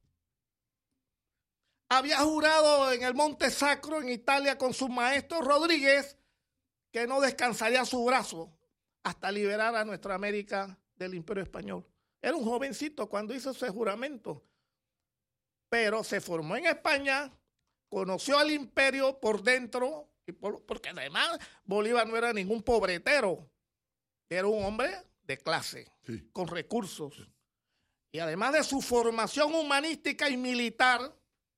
Había jurado en el Monte Sacro, en Italia, con su maestro Rodríguez, que no descansaría su brazo hasta liberar a nuestra América del Imperio Español. Era un jovencito cuando hizo ese juramento, pero se formó en España, conoció al imperio por dentro, y por, porque además Bolívar no era ningún pobretero, era un hombre de clase, sí, con recursos. Sí. Y además de su formación humanística y militar,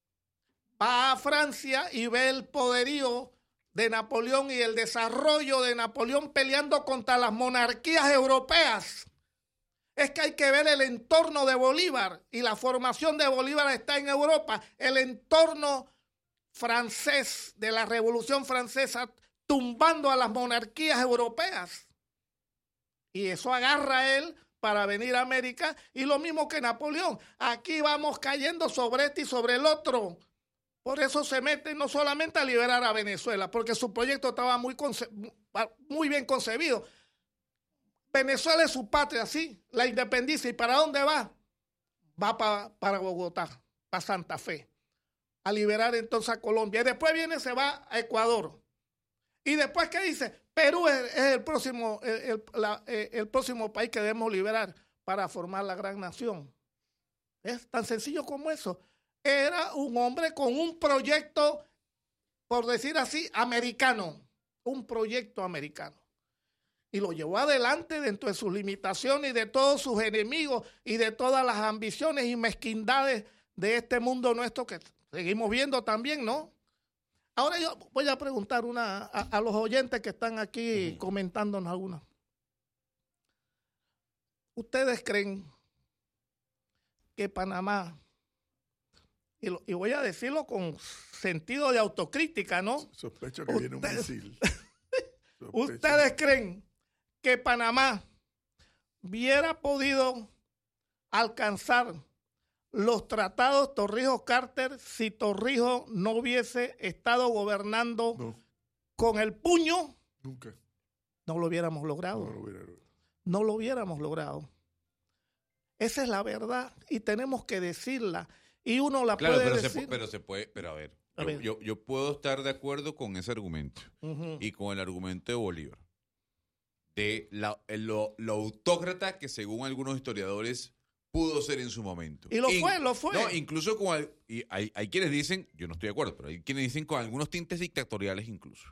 va a Francia y ve el poderío de Napoleón y el desarrollo de Napoleón peleando contra las monarquías europeas. Es que hay que ver el entorno de Bolívar, y la formación de Bolívar está en Europa. El entorno francés de la Revolución Francesa tumbando a las monarquías europeas. Y eso agarra a él para venir a América, y lo mismo que Napoleón. Aquí vamos cayendo sobre este y sobre el otro. Por eso se mete no solamente a liberar a Venezuela, porque su proyecto estaba muy, conce- muy bien concebido. Venezuela es su patria, sí, la independencia. ¿Y para dónde va? Va pa, para Bogotá, para Santa Fe, a liberar entonces a Colombia. Y después viene, se va a Ecuador. Y después, ¿qué dice? Perú es, es el, próximo, el, el, la, el próximo país que debemos liberar para formar la gran nación. Es tan sencillo como eso. Era un hombre con un proyecto, por decir así, americano. Un proyecto americano. Y lo llevó adelante dentro de sus limitaciones y de todos sus enemigos y de todas las ambiciones y mezquindades de este mundo nuestro que seguimos viendo también, ¿no? Ahora yo voy a preguntar una a, a los oyentes que están aquí uh-huh. comentándonos algunas. ¿Ustedes creen que Panamá, y, lo, y voy a decirlo con sentido de autocrítica, ¿no? Sospecho que viene un misil. ¿Ustedes creen que Panamá hubiera podido alcanzar los tratados Torrijos-Carter si Torrijos no hubiese estado gobernando no. con el puño? Nunca. No lo hubiéramos logrado. No lo, hubiera... no lo hubiéramos logrado. Esa es la verdad y tenemos que decirla. Y uno la claro, puede pero decir. Se, pero se puede, pero a ver, a yo, ver. Yo, yo puedo estar de acuerdo con ese argumento uh-huh. y con el argumento de Bolívar. De la, lo, lo autócrata que según algunos historiadores pudo ser en su momento. Y lo In, fue, lo fue. No, incluso con... El, y hay, hay quienes dicen, yo no estoy de acuerdo, pero hay quienes dicen con algunos tintes dictatoriales incluso.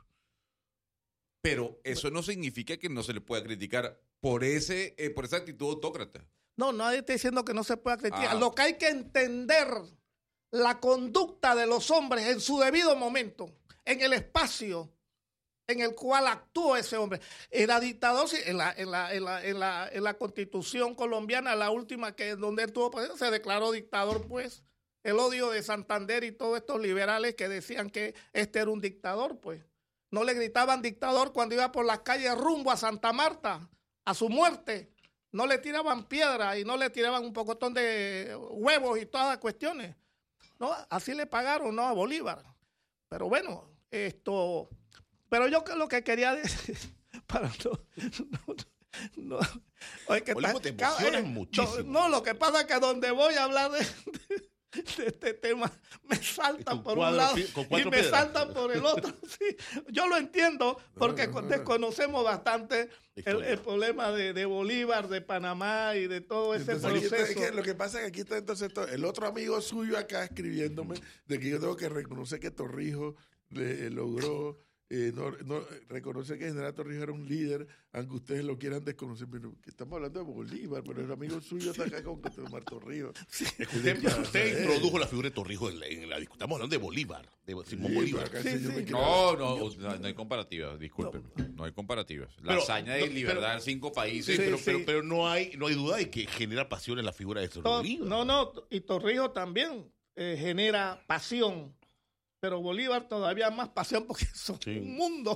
Pero eso no significa que no se le pueda criticar por, ese, eh, por esa actitud autócrata. No, nadie está diciendo que no se pueda criticar. Ah. Lo que hay que entender, la conducta de los hombres en su debido momento, en el espacio en el cual actuó ese hombre. Era dictador en la, en la, en la, en la, en la Constitución colombiana, la última que donde él tuvo, se declaró dictador, pues. El odio de Santander y todos estos liberales que decían que este era un dictador, pues. No le gritaban dictador cuando iba por las calles rumbo a Santa Marta, a su muerte. No le tiraban piedra y no le tiraban un pocotón de huevos y todas las cuestiones. No, así le pagaron, ¿no? A Bolívar. Pero bueno, esto... Pero yo lo que quería decir, para no, no, no, oye, que Bolívar, te emocionas muchísimo. No, no, lo que pasa es que donde voy a hablar de, de, de este tema, me saltan por un lado y me piedras. saltan por el otro. Sí, yo lo entiendo porque no, no, no, desconocemos bastante el, el problema de, de Bolívar, de Panamá y de todo ese entonces, proceso. Es que lo que pasa es que aquí está entonces el otro amigo suyo acá escribiéndome de que yo tengo que reconocer que Torrijos le, logró... Eh, no, no, reconoce que el general Torrijos era un líder, aunque ustedes lo quieran desconocer, pero que estamos hablando de Bolívar, pero el amigo suyo está acá con que Tomar Torrijos. Sí, usted ya, usted introdujo la figura de Torrijos en la, en la discusión. Estamos hablando de Bolívar, de Simón sí, Bolívar. Sí, sí. No, no, no, no hay comparativas, discúlpeme, no, no hay comparativas. La pero, hazaña de no, liberar pero, cinco países. Sí, pero, sí. Pero, pero no hay no hay duda de que genera pasión en la figura de Bolívar. No, no, y Torrijos también eh, genera pasión. Pero Bolívar todavía más pasión porque es sí. un mundo,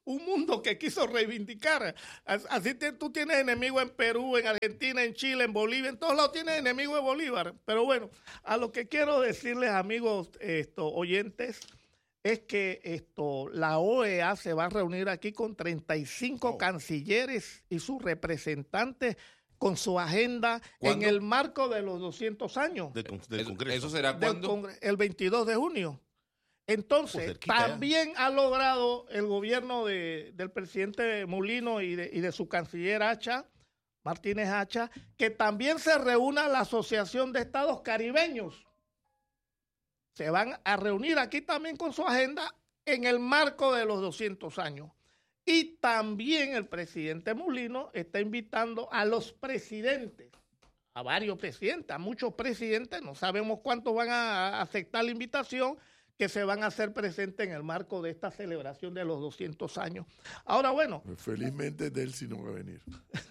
un mundo que quiso reivindicar. Así te, tú tienes enemigos en Perú, en Argentina, en Chile, en Bolivia, en todos lados tienes enemigos de Bolívar. Pero bueno, a lo que quiero decirles, amigos esto, oyentes, es que esto, la O E A se va a reunir aquí con treinta y cinco oh. cancilleres y sus representantes con su agenda ¿Cuándo? En el marco de los doscientos años. Del, del Congreso. ¿Eso será cuándo? El veintidós de junio. Entonces, pues también ya. ha logrado el gobierno de, del presidente Mulino y de, y de su canciller Hacha, Martínez Hacha, que también se reúna la Asociación de Estados Caribeños. Se van a reunir aquí también con su agenda en el marco de los doscientos años. Y también el presidente Mulino está invitando a los presidentes, a varios presidentes, a muchos presidentes, no sabemos cuántos van a aceptar la invitación, que se van a hacer presentes en el marco de esta celebración de los doscientos años. Ahora, bueno. Pues felizmente Delcy no va a venir.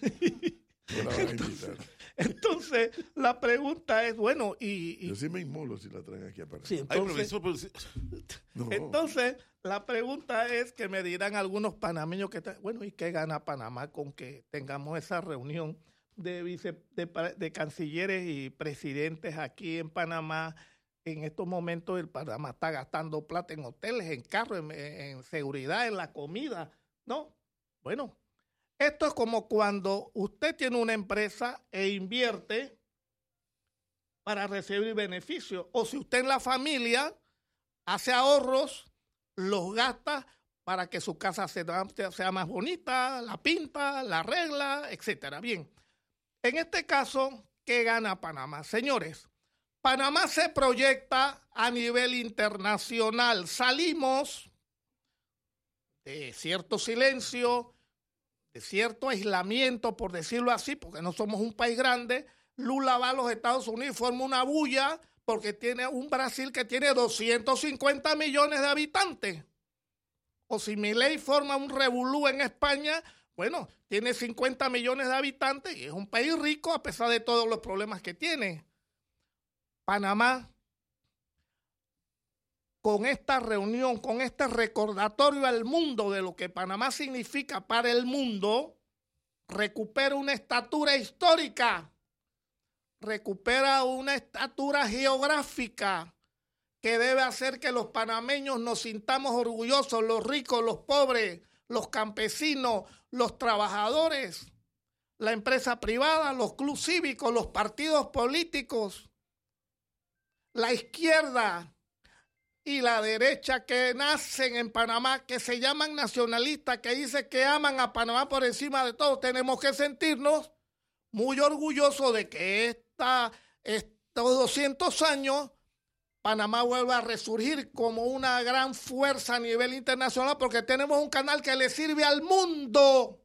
No la van a invitar. Entonces, la pregunta es, bueno, y... y yo sí me inmolo si la traen aquí a Panamá. Sí, entonces, Ay, profesor, no. entonces, la pregunta es que me dirán algunos panameños que... Bueno, ¿y qué gana Panamá con que tengamos esa reunión de, vice, de, de cancilleres y presidentes aquí en Panamá? En estos momentos el Panamá está gastando plata en hoteles, en carros, en, en seguridad, en la comida. No, bueno, esto es como cuando usted tiene una empresa e invierte para recibir beneficios. O si usted en la familia hace ahorros, los gasta para que su casa sea, sea más bonita, la pinta, la arregla, etcétera. Bien, en este caso, ¿qué gana Panamá? Señores, Panamá se proyecta a nivel internacional. Salimos de cierto silencio, de cierto aislamiento, por decirlo así, porque no somos un país grande. Lula va a los Estados Unidos y forma una bulla porque tiene un Brasil que tiene doscientos cincuenta millones de habitantes. O si Milei forma un revolú en España, bueno, tiene cincuenta millones de habitantes y es un país rico a pesar de todos los problemas que tiene. Panamá, con esta reunión, con este recordatorio al mundo de lo que Panamá significa para el mundo, recupera una estatura histórica, recupera una estatura geográfica que debe hacer que los panameños nos sintamos orgullosos, los ricos, los pobres, los campesinos, los trabajadores, la empresa privada, los clubes cívicos, los partidos políticos, la izquierda y la derecha que nacen en Panamá, que se llaman nacionalistas, que dicen que aman a Panamá por encima de todo. Tenemos que sentirnos muy orgullosos de que esta, estos doscientos años Panamá vuelva a resurgir como una gran fuerza a nivel internacional, porque tenemos un canal que le sirve al mundo.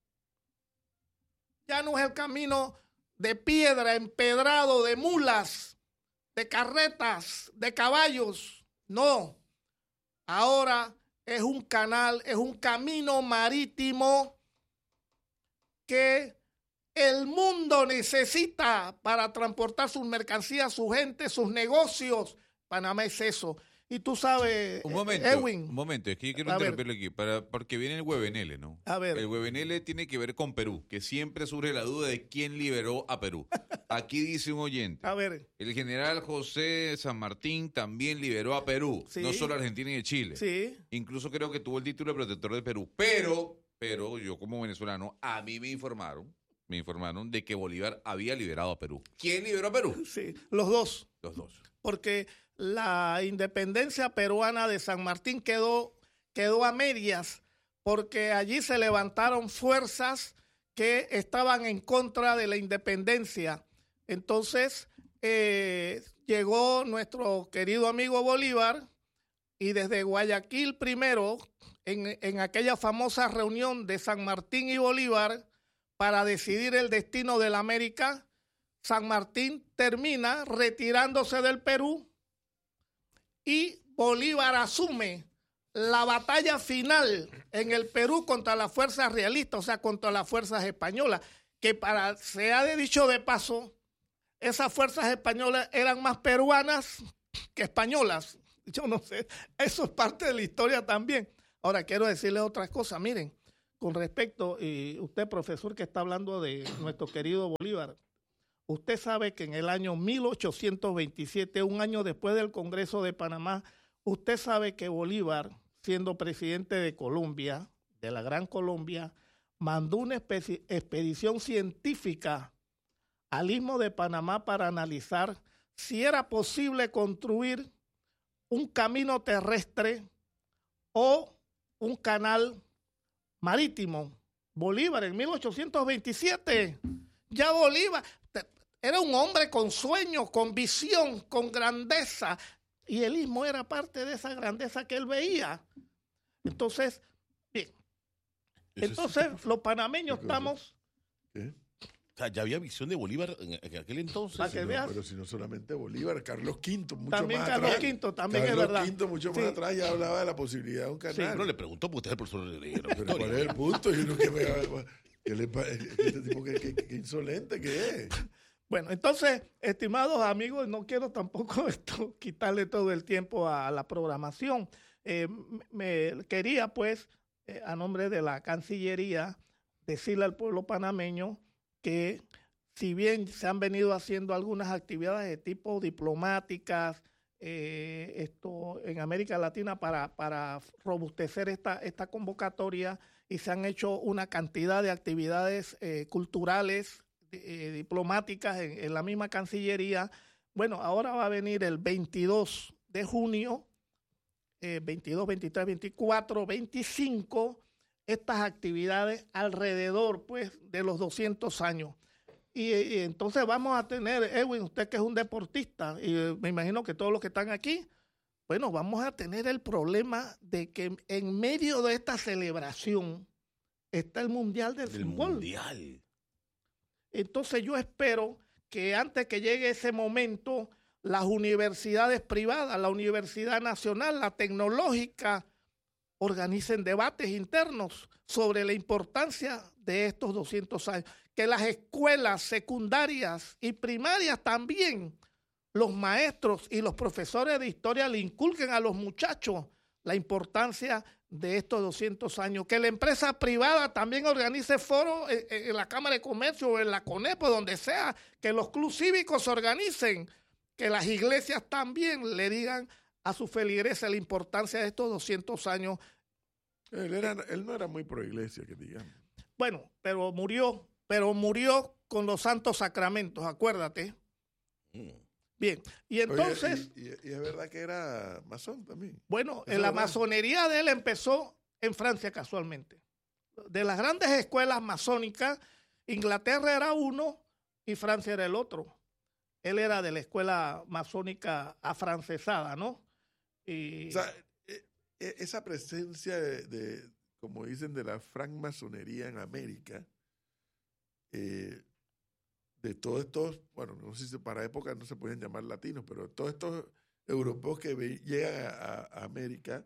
Ya no es el camino de piedra, empedrado, de mulas, de carretas, de caballos. No. Ahora es un canal, es un camino marítimo que el mundo necesita para transportar sus mercancías, su gente, sus negocios. Panamá es eso. Y tú sabes, un momento, Edwin. Un momento, es que yo quiero interrumpirlo aquí, para, porque viene el Huevenele, ¿no? A ver. El Huevenele tiene que ver con Perú, que siempre surge la duda de quién liberó a Perú. Aquí dice un oyente. A ver. El general José San Martín también liberó a Perú, sí. No solo a Argentina y Chile. Sí. Incluso creo que tuvo el título de protector de Perú. Pero, pero yo como venezolano, a mí me informaron, me informaron de que Bolívar había liberado a Perú. ¿Quién liberó a Perú? Sí, los dos. Los dos. Porque la independencia peruana de San Martín quedó, quedó a medias, porque allí se levantaron fuerzas que estaban en contra de la independencia. Entonces eh, llegó nuestro querido amigo Bolívar y desde Guayaquil primero, en, en aquella famosa reunión de San Martín y Bolívar para decidir el destino de la América, San Martín termina retirándose del Perú y Bolívar asume la batalla final en el Perú contra las fuerzas realistas, o sea, contra las fuerzas españolas, que para, se ha de dicho de paso, esas fuerzas españolas eran más peruanas que españolas. Yo no sé, eso es parte de la historia también. Ahora, quiero decirle otra cosa. Miren, con respecto, y usted, profesor, que está hablando de nuestro querido Bolívar, usted sabe que en el año mil ochocientos veintisiete, un año después del Congreso de Panamá, usted sabe que Bolívar, siendo presidente de Colombia, de la Gran Colombia, mandó una expedición científica al Istmo de Panamá para analizar si era posible construir un camino terrestre o un canal marítimo. Bolívar en mil ochocientos veintisiete, ya Bolívar era un hombre con sueños, con visión, con grandeza, y el Istmo era parte de esa grandeza que él veía. Entonces, bien, entonces los panameños estamos... ¿Qué? O sea, ya había visión de Bolívar en, en aquel entonces. Para que No, veas. pero si no solamente Bolívar, Carlos quinto, mucho También más Carlos atrás. quinto, también Carlos es verdad. quinto, mucho Sí. más atrás, ya hablaba de la posibilidad de un Sí, canal. Pero le pregunto porque usted es el profesor de, de Pero historia. ¿cuál es el punto? Yo no que me, ¿qué le pa- este tipo que, que- que insolente que es. Bueno, entonces, estimados amigos, no quiero tampoco esto quitarle todo el tiempo a la programación. Eh, me quería, pues, eh, a nombre de la Cancillería, decirle al pueblo panameño que si bien se han venido haciendo algunas actividades de tipo diplomáticas eh, esto en América Latina para, para robustecer esta, esta convocatoria, y se han hecho una cantidad de actividades eh, culturales, eh, diplomáticas en, en la misma Cancillería. Bueno, ahora va a venir el veintidós de junio, eh, veintidós, veintitrés, veinticuatro, veinticinco, estas actividades alrededor, pues, de los doscientos años. Y, y entonces vamos a tener, Edwin, usted que es un deportista, y eh, me imagino que todos los que están aquí, bueno, vamos a tener el problema de que en medio de esta celebración está el Mundial de Del Fútbol. mundial. Entonces yo espero que antes que llegue ese momento, las universidades privadas, la Universidad Nacional, la Tecnológica, organicen debates internos sobre la importancia de estos doscientos años. Que las escuelas secundarias y primarias también, los maestros y los profesores de historia le inculquen a los muchachos la importancia de estos doscientos años. Que la empresa privada también organice foros en, en la Cámara de Comercio o en la CONEPO, donde sea. Que los clubes cívicos se organicen. Que las iglesias también le digan a sus feligreses la importancia de estos doscientos años. Él, era, él no era muy pro iglesia, que digamos. Bueno, pero murió, pero murió con los santos sacramentos, acuérdate. Mm. Bien, y entonces, Oye, y, y- y es verdad que era masón también. bueno, eso la es verdad. masonería de él empezó en Francia casualmente. De las grandes escuelas masónicas, Inglaterra era uno y Francia era el otro. Él era de la escuela masónica afrancesada, ¿no? Y, O sea, eh, eh, esa presencia de, de, como dicen, de la francmasonería en América, eh, de todos estos, bueno, no sé si para época no se pueden llamar latinos, pero todos estos europeos que ve- llegan a, a- a América,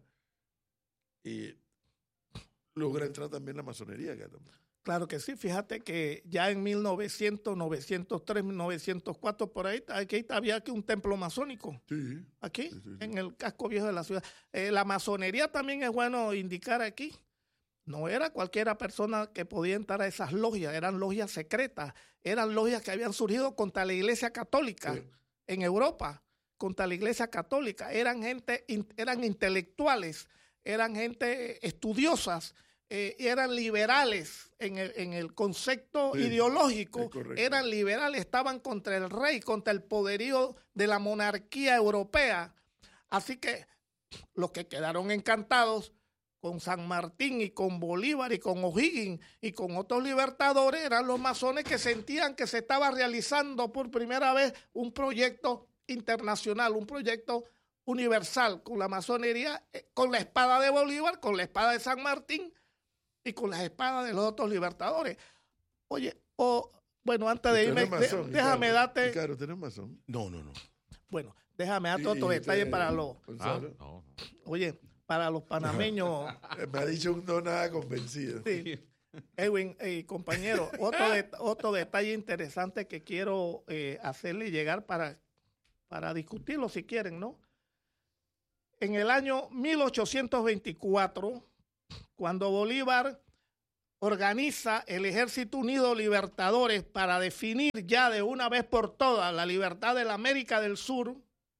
y logra entrar también la masonería acá también. claro que sí, fíjate que ya en mil novecientos, novecientos tres, mil novecientos cuatro, por ahí, aquí había aquí un templo masónico. Sí. Aquí, Sí, sí, sí. en el casco viejo de la ciudad. Eh, la masonería también es bueno indicar aquí. No era cualquiera persona que podía entrar a esas logias, eran logias secretas, eran logias que habían surgido contra la Iglesia Católica Sí. en Europa, contra la Iglesia Católica. Eran gente, in- eran intelectuales, eran gente estudiosas, eh, eran liberales en el, en el concepto Sí, ideológico, sí, correcto. eran liberales, estaban contra el rey, contra el poderío de la monarquía europea. Así que los que quedaron encantados con San Martín y con Bolívar y con O'Higgins y con otros libertadores eran los masones que sentían que se estaba realizando por primera vez un proyecto internacional, un proyecto universal con la masonería, eh, con la espada de Bolívar, con la espada de San Martín y con las espadas de los otros libertadores. Oye, o bueno, antes de Usted no irme, es de- masón, déjame Ricardo. darte, Ricardo, ¿usted no es masón? No, no, no. bueno, déjame darte Y- otro y detalle usted, para los, Ah, Gonzalo, no, no. oye, para los panameños. eh, me ha dicho un no nada convencido. Sí. Edwin, eh, compañero, otro, de- otro detalle interesante que quiero eh, hacerle llegar para, para discutirlo si quieren, ¿no? En el año mil ochocientos veinticuatro, cuando Bolívar organiza el Ejército Unido Libertadores para definir ya de una vez por todas la libertad de la América del Sur,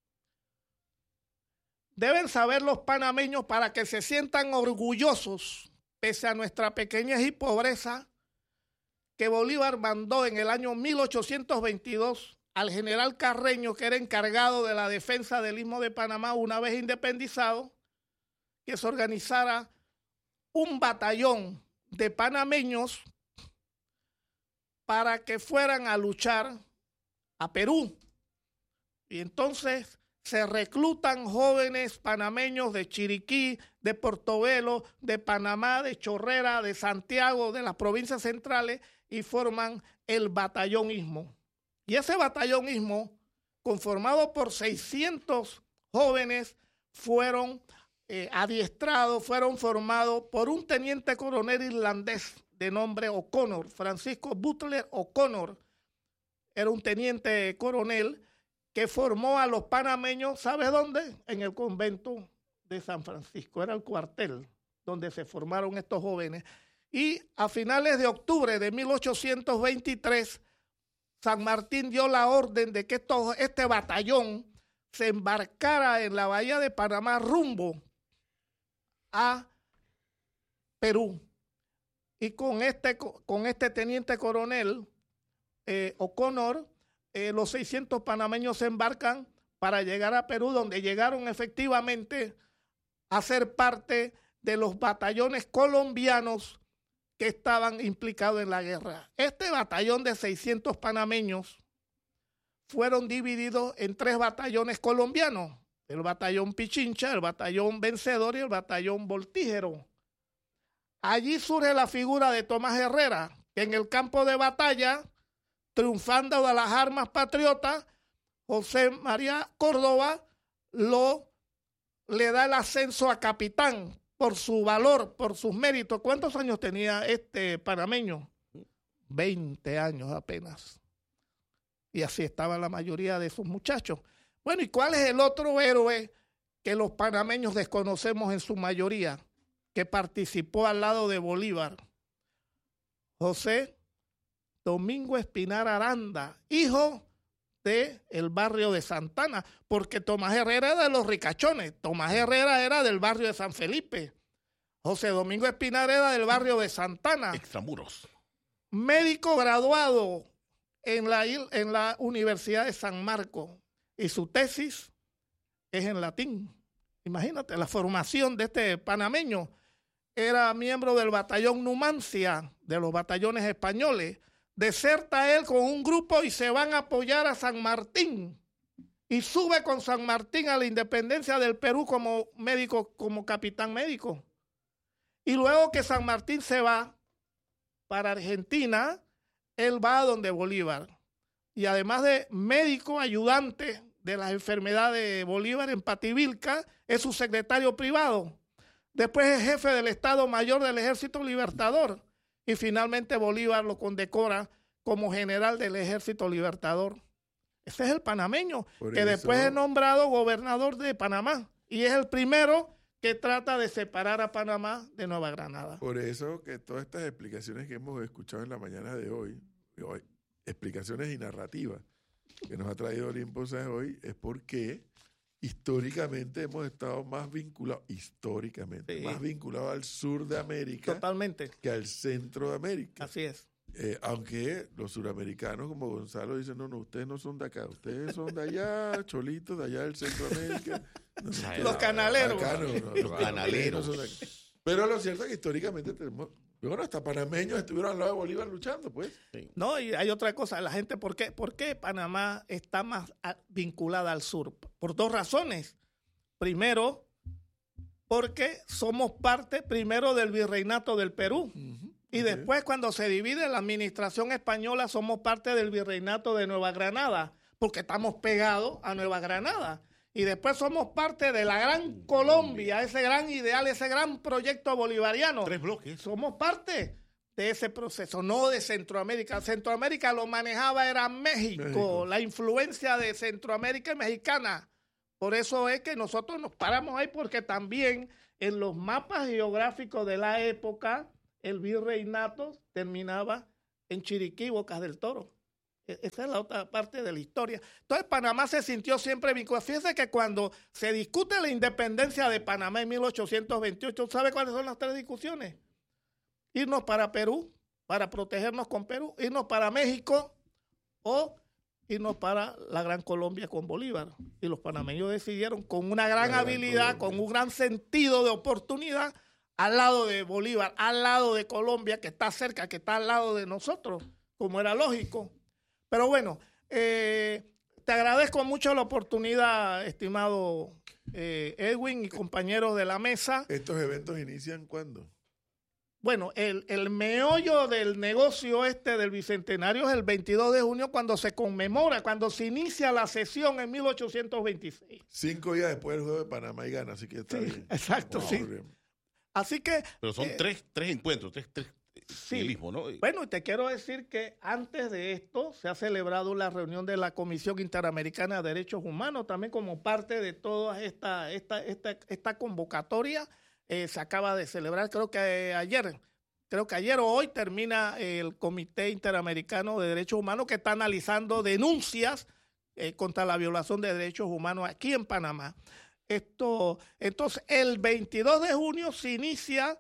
deben saber los panameños para que se sientan orgullosos, pese a nuestra pequeñez y pobreza, que Bolívar mandó en el año mil ochocientos veintidós al general Carreño, que era encargado de la defensa del Istmo de Panamá una vez independizado, que se organizara un batallón de panameños para que fueran a luchar a Perú. Y entonces se reclutan jóvenes panameños de Chiriquí, de Portobelo, de Panamá, de Chorrera, de Santiago, de las provincias centrales, y forman el Batallón Istmo. Y ese Batallón Istmo, conformado por seiscientos jóvenes, fueron eh, adiestrados, fueron formados por un teniente coronel irlandés de nombre O'Connor, Francisco Butler O'Connor. Era un teniente coronel que formó a los panameños, ¿sabes dónde? En el convento de San Francisco. Era el cuartel donde se formaron estos jóvenes. Y a finales de octubre de mil ochocientos veintitrés, San Martín dio la orden de que esto, este batallón se embarcara en la bahía de Panamá rumbo a Perú. Y con este, con este teniente coronel eh, O'Connor, eh, los seiscientos panameños se embarcan para llegar a Perú, donde llegaron efectivamente a ser parte de los batallones colombianos que estaban implicados en la guerra. Este batallón de seiscientos panameños fueron divididos en tres batallones colombianos: el batallón Pichincha, el batallón Vencedor y el batallón Voltígero. Allí surge la figura de Tomás Herrera, que en el campo de batalla, triunfando de las armas patriotas, José María Córdoba lo, le da el ascenso a capitán por su valor, por sus méritos. ¿Cuántos años tenía este panameño? veinte años apenas. Y así estaba la mayoría de sus muchachos. Bueno, ¿y cuál es el otro héroe que los panameños desconocemos en su mayoría, que participó al lado de Bolívar? José Domingo Espinar Aranda, hijo del barrio de Santana, porque Tomás Herrera era de los ricachones, Tomás Herrera era del barrio de San Felipe, José Domingo Espinar era del barrio de Santana. Extramuros. Médico graduado en la, en la Universidad de San Marcos, y su tesis es en latín. Imagínate, la formación de este panameño. Era miembro del batallón Numancia, de los batallones españoles. Deserta él con un grupo y se van a apoyar a San Martín. Y sube con San Martín a la independencia del Perú como médico, como capitán médico. Y luego que San Martín se va para Argentina, él va a donde Bolívar. Y además de médico ayudante de las enfermedades de Bolívar en Pativilca, es su secretario privado. Después es jefe del Estado Mayor del Ejército Libertador. Y finalmente Bolívar lo condecora como general del Ejército Libertador. Ese es el panameño, Por que eso, después es nombrado gobernador de Panamá. Y es el primero que trata de separar a Panamá de Nueva Granada. Por eso que todas estas explicaciones que hemos escuchado en la mañana de hoy, hoy explicaciones y narrativas que nos ha traído Olimpo Sáenz hoy, es porque históricamente hemos estado más vinculados, históricamente, Sí. más vinculados al sur de América Totalmente. que al centro de América. Así es. Eh, aunque los suramericanos como Gonzalo dicen, no, no, ustedes no son de acá, ustedes son de allá, cholitos de allá del centro de América. No, no, Los canaleros. acá no, no, Los canaleros. no son de acá. Pero lo cierto es que históricamente tenemos, bueno, hasta panameños estuvieron al lado de Bolívar luchando, pues. No, y hay otra cosa, la gente, ¿por qué, por qué Panamá está más a- vinculada al sur? Por dos razones. Primero, porque somos parte primero del virreinato del Perú. Uh-huh. Y Okay. después, cuando se divide la administración española, somos parte del virreinato de Nueva Granada, porque estamos pegados a Nueva Granada. Y después somos parte de la gran Colombia, ese gran ideal, ese gran proyecto bolivariano. Tres bloques. Somos parte de ese proceso, no de Centroamérica. Centroamérica lo manejaba era México, México. la influencia de Centroamérica es mexicana, Por eso es que nosotros nos paramos ahí, porque también en los mapas geográficos de la época, el virreinato terminaba en Chiriquí, Bocas del Toro. Esa es la otra parte de la historia. Entonces Panamá se sintió siempre vinculado. Fíjense que cuando se discute la independencia de Panamá en mil ochocientos veintiocho, ¿sabe cuáles son las tres discusiones? Irnos para Perú, para protegernos con Perú, irnos para México o irnos para la Gran Colombia con Bolívar. Y los panameños decidieron con una gran La habilidad, Gran con Colombia. un gran sentido de oportunidad, al lado de Bolívar, al lado de Colombia, que está cerca, que está al lado de nosotros, como era lógico. Pero bueno, eh, te agradezco mucho la oportunidad, estimado eh, Edwin y compañeros de la mesa. ¿Estos eventos inician cuándo? Bueno, el, el meollo del negocio este del Bicentenario es el veintidós de junio, cuando se conmemora, cuando se inicia la sesión en mil ochocientos veintiséis. Cinco días después del juego de Panamá y Ghana, así que está Sí, bien. exacto, No hay sí. problema. Así que, Pero son eh, tres, tres encuentros, tres, tres sí. en el mismo, ¿no? bueno, y te quiero decir que antes de esto se ha celebrado la reunión de la Comisión Interamericana de Derechos Humanos, también como parte de toda esta, esta, esta, esta convocatoria. Eh, se acaba de celebrar, creo que eh, ayer, creo que ayer o hoy termina el Comité Interamericano de Derechos Humanos, que está analizando denuncias eh, contra la violación de derechos humanos aquí en Panamá. Esto, entonces, el veintidós de junio se inicia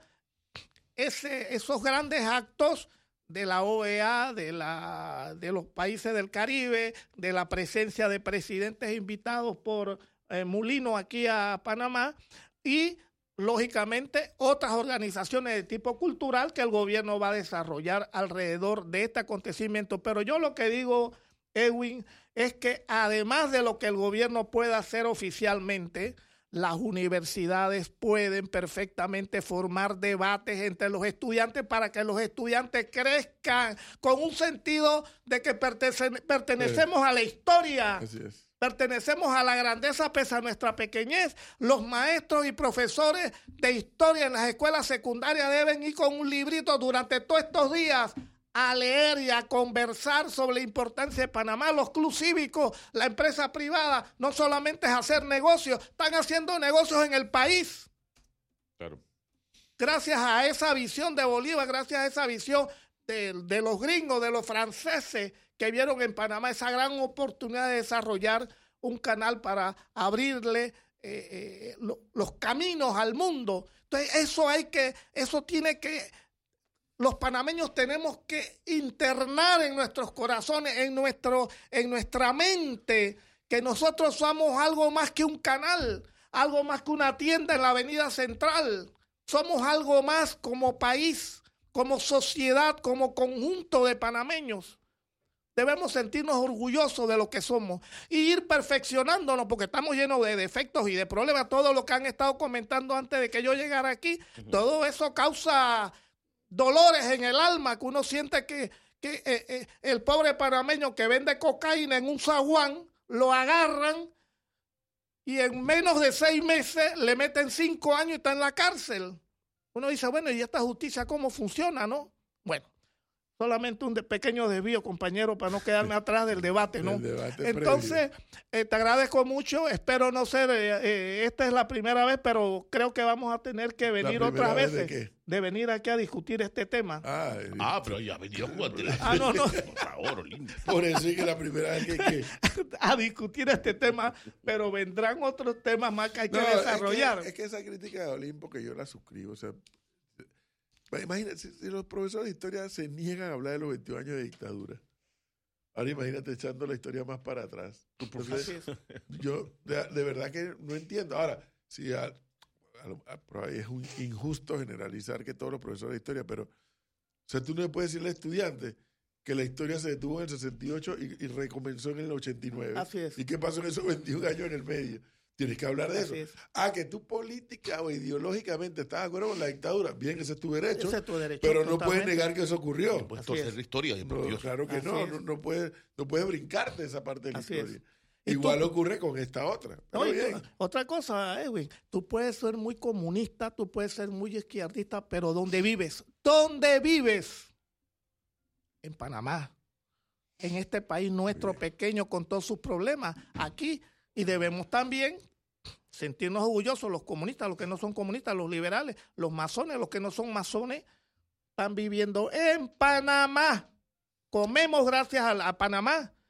ese, esos grandes actos de la O E A, de, la, de los países del Caribe, de la presencia de presidentes invitados por eh, Mulino aquí a Panamá, y lógicamente otras organizaciones de tipo cultural que el gobierno va a desarrollar alrededor de este acontecimiento. Pero yo lo que digo, Edwin, es que además de lo que el gobierno pueda hacer oficialmente, las universidades pueden perfectamente formar debates entre los estudiantes para que los estudiantes crezcan con un sentido de que pertenece- pertenecemos sí. a la historia. Así es. Pertenecemos a la grandeza pese a nuestra pequeñez. Los maestros y profesores de historia en las escuelas secundarias deben ir con un librito durante todos estos días a leer y a conversar sobre la importancia de Panamá. Los clubes cívicos, la empresa privada, no solamente es hacer negocios, están haciendo negocios en el país. Claro. Gracias a esa visión de Bolívar, gracias a esa visión de, de los gringos, de los franceses, que vieron en Panamá esa gran oportunidad de desarrollar un canal para abrirle eh, eh, lo, los caminos al mundo. Entonces, eso hay que, eso tiene que, los panameños tenemos que internar en nuestros corazones, en nuestro, en nuestra mente, que nosotros somos algo más que un canal, algo más que una tienda en la Avenida Central. Somos algo más como país, como sociedad, como conjunto de panameños. Debemos sentirnos orgullosos de lo que somos y ir perfeccionándonos, porque estamos llenos de defectos y de problemas. Todo lo que han estado comentando antes de que yo llegara aquí, uh-huh. todo eso causa dolores en el alma, que uno siente que, que eh, eh, el pobre panameño que vende cocaína en un zaguán, lo agarran y en menos de seis meses le meten cinco años y está en la cárcel. Uno dice, bueno, ¿y esta justicia cómo funciona, no? Bueno. Solamente un de pequeño desvío, compañero, para no quedarme atrás del debate, ¿no? Debate Entonces, eh, te agradezco mucho. Espero no ser, eh, eh, esta es la primera vez, pero creo que vamos a tener que venir otras veces. ¿De qué? De venir aquí a discutir este tema. Ah, ah pero ya ha venido Juan. Ah, no, no. Por favor, lindo. Por eso es que la primera vez que... que... a discutir este tema, pero vendrán otros temas más que hay que no, desarrollar. Es que, es que esa crítica de Olimpo que yo la suscribo, o sea... Imagínate, si los profesores de historia se niegan a hablar de los veintidós años de dictadura. Ahora imagínate echando la historia más para atrás. Entonces, yo de, de verdad que no entiendo. Ahora, si a, a, a, por ahí es un injusto generalizar que todos los profesores de historia, pero o sea, tú no le puedes decirle al estudiante que la historia se detuvo en el sesenta y ocho y, y recomenzó en el ochenta y nueve. Así es. ¿Y qué pasó en esos veintiún años en el medio? Tienes que hablar de Así eso. Es. Ah, que tú política o ideológicamente estás de acuerdo con la dictadura. Bien, ese es tu derecho. Ese es tu derecho, pero no totalmente. puedes negar que eso ocurrió. No puedes torcer la historia. No, claro que no. No, no, puedes, no puedes brincarte esa parte de la Así historia. es. Igual tú, ocurre con esta otra. No, bien. Tú, otra cosa, Edwin. Tú puedes ser muy comunista, tú puedes ser muy izquierdista, pero ¿dónde vives? ¿Dónde vives? En Panamá. En este país nuestro bien. pequeño con todos sus problemas. Aquí. Y debemos también sentirnos orgullosos, los comunistas, los que no son comunistas, los liberales, los masones, los que no son masones, están viviendo en Panamá. Comemos gracias a, a Panamá.